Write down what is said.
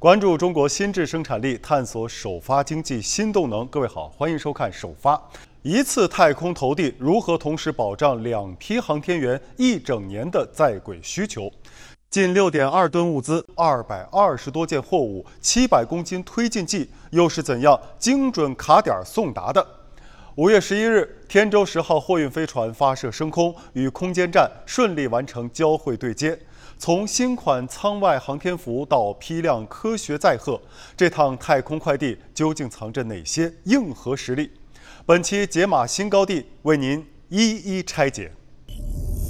关注中国新质生产力，探索首发经济新动能。各位好，欢迎收看首发。一次太空投递如何同时保障2批航天员1整年的在轨需求？近6.2吨物资、220多件货物、700公斤推进剂，又是怎样精准卡点送达的？5月11日，天舟10号货运飞船发射升空，与空间站顺利完成交会对接。从新款舱外航天服到批量科学载荷，这趟太空快递究竟藏着哪些硬核实力？本期解码新高地为您一一拆解。